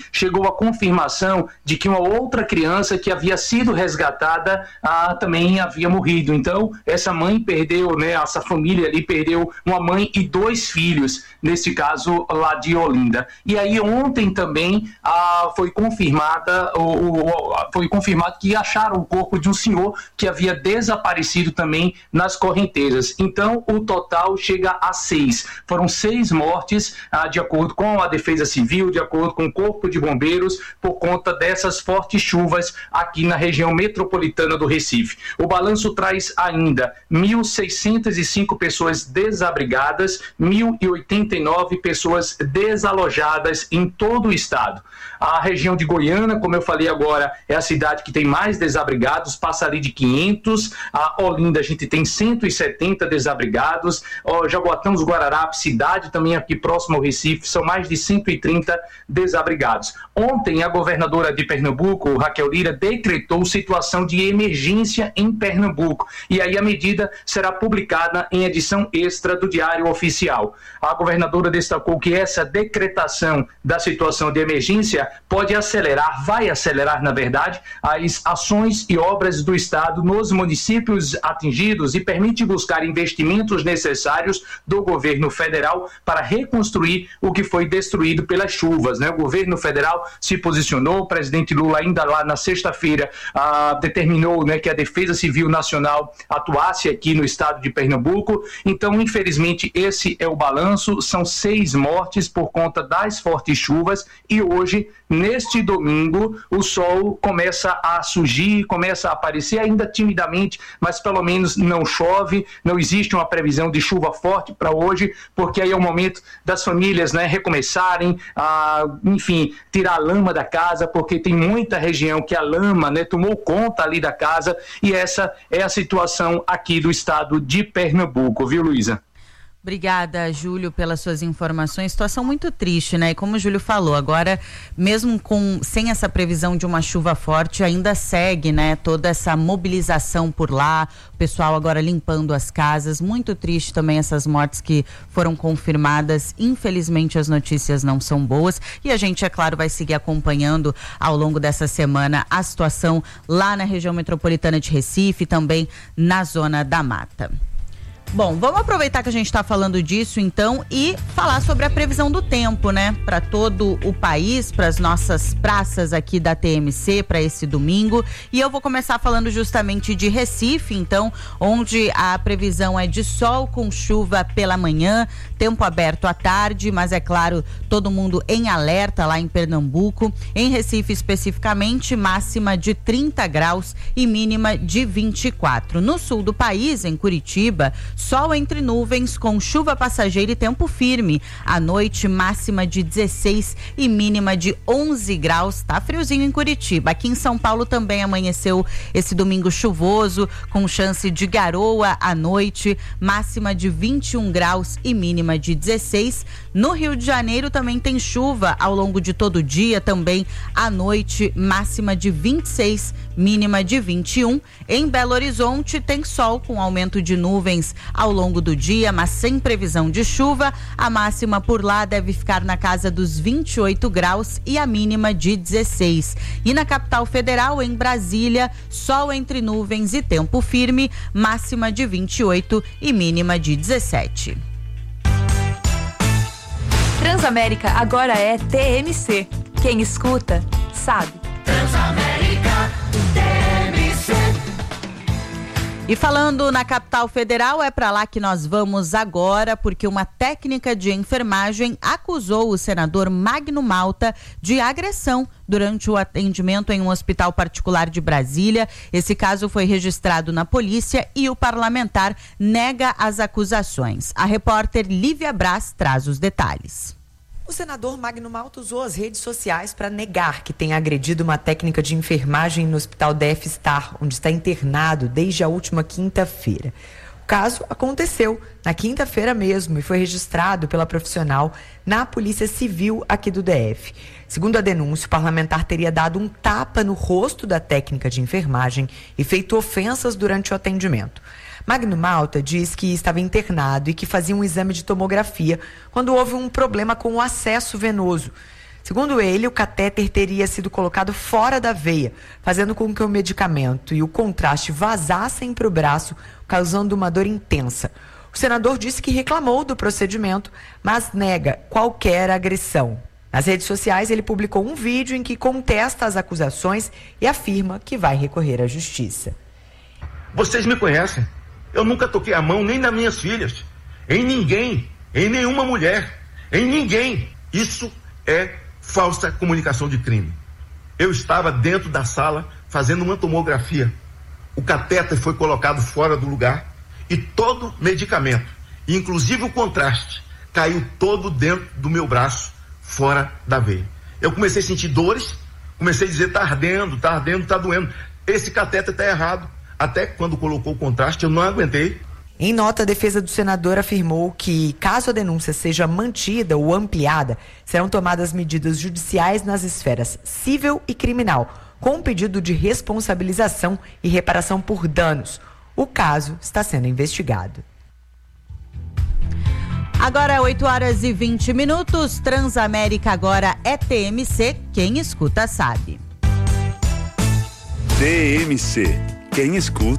chegou a confirmação de que uma outra criança que havia sido resgatada também havia morrido. Então, essa mãe perdeu, né, essa família ali perdeu uma mãe e 2 filhos, nesse caso lá de Olinda. E aí ontem também foi confirmado que acharam o corpo de um senhor que havia desaparecido também nas correntezas. Então, o total chega a 6. Foram 6 mortes, de acordo com a Defesa Civil, de acordo com o Corpo de Bombeiros, por conta dessas fortes chuvas aqui na região metropolitana do Recife. O balanço traz ainda 1.605 pessoas desabrigadas, 1.089 pessoas desalojadas em todo o estado. A região de Goiânia, como eu falei agora, é a cidade que tem mais desabrigados, passa ali de 500. A Olinda, a gente tem 170 desabrigados. Jaboatão dos Guararapes, cidade também aqui próximo ao Recife, são mais de 130 desabrigados. Ontem, a governadora de Pernambuco, Raquel Lira, decretou situação de emergência em Pernambuco. E aí a medida será publicada em edição extra do Diário Oficial. A governadora destacou que essa decretação da situação de emergência pode acelerar, vai acelerar, na verdade, as ações e obras do Estado nos municípios atingidos e permite buscar investimentos necessários do governo federal para reconstruir o que foi destruído pelas chuvas, né? O governo federal se posicionou, o presidente Lula ainda lá na sexta-feira determinou, né, que a Defesa Civil Nacional atuasse aqui no estado de Pernambuco. Então, infelizmente, esse é o balanço, são 6 mortes por conta das fortes chuvas e hoje, neste domingo, o sol começa a surgir, começa a aparecer ainda timidamente, mas pelo menos não chove, não existe uma previsão de chuva forte para hoje, porque aí é o momento das famílias, né, recomeçarem enfim, tirar a lama da casa, porque tem muita região que a lama, né, tomou conta ali da casa, e essa é a situação aqui do estado de Pernambuco, viu, Luísa? Obrigada, Júlio, pelas suas informações. Situação muito triste, né? E como o Júlio falou, agora, mesmo sem essa previsão de uma chuva forte, ainda segue, né, toda essa mobilização por lá, o pessoal agora limpando as casas. Muito triste também essas mortes que foram confirmadas. Infelizmente, as notícias não são boas. E a gente, é claro, vai seguir acompanhando ao longo dessa semana a situação lá na região metropolitana de Recife, também na Zona da Mata. Bom, vamos aproveitar que a gente está falando disso, então, e falar sobre a previsão do tempo, né? Para todo o país, para as nossas praças aqui da TMC, para esse domingo. E eu vou começar falando justamente de Recife, então, onde a previsão é de sol com chuva pela manhã, tempo aberto à tarde, mas é claro, todo mundo em alerta lá em Pernambuco. Em Recife, especificamente, máxima de 30 graus e mínima de 24. No sul do país, em Curitiba, sol entre nuvens com chuva passageira e tempo firme. À noite, máxima de 16 e mínima de 11 graus. Tá friozinho em Curitiba. Aqui em São Paulo também amanheceu esse domingo chuvoso, com chance de garoa à noite, máxima de 21 graus e mínima de 16. No Rio de Janeiro também tem chuva ao longo de todo o dia, também à noite, máxima de 26, mínima de 21. Em Belo Horizonte tem sol com aumento de nuvens ao longo do dia, mas sem previsão de chuva. A máxima por lá deve ficar na casa dos 28 graus e a mínima de 16. E na capital federal, em Brasília, sol entre nuvens e tempo firme, máxima de 28 e mínima de 17. Transamérica agora é TMC. Quem escuta, sabe. Transamérica, TMC. E falando na capital federal, é para lá que nós vamos agora, porque uma técnica de enfermagem acusou o senador Magno Malta de agressão durante o atendimento em um hospital particular de Brasília. Esse caso foi registrado na polícia e o parlamentar nega as acusações. A repórter Lívia Braz traz os detalhes. O senador Magno Malta usou as redes sociais para negar que tenha agredido uma técnica de enfermagem no Hospital DF Star, onde está internado desde a última quinta-feira. O caso aconteceu na quinta-feira mesmo e foi registrado pela profissional na Polícia Civil aqui do DF. Segundo a denúncia, o parlamentar teria dado um tapa no rosto da técnica de enfermagem e feito ofensas durante o atendimento. Magno Malta diz que estava internado e que fazia um exame de tomografia quando houve um problema com o acesso venoso. Segundo ele, o catéter teria sido colocado fora da veia, fazendo com que o medicamento e o contraste vazassem para o braço, causando uma dor intensa. O senador disse que reclamou do procedimento, mas nega qualquer agressão. Nas redes sociais, ele publicou um vídeo em que contesta as acusações e afirma que vai recorrer à justiça. Vocês me conhecem. Eu nunca toquei a mão nem nas minhas filhas, em ninguém, em nenhuma mulher, em ninguém. Isso é falsa comunicação de crime. Eu estava dentro da sala fazendo uma tomografia. O catéter foi colocado fora do lugar e todo medicamento, inclusive o contraste, caiu todo dentro do meu braço, fora da veia. Eu comecei a sentir dores, comecei a dizer, tá ardendo, tá doendo. Esse catéter tá errado. Até quando colocou o contraste, eu não aguentei. Em nota, a defesa do senador afirmou que, caso a denúncia seja mantida ou ampliada, serão tomadas medidas judiciais nas esferas civil e criminal, com um pedido de responsabilização e reparação por danos. O caso está sendo investigado. Agora 8h20, Transamérica agora é TMC, quem escuta sabe. TMC, quem escuta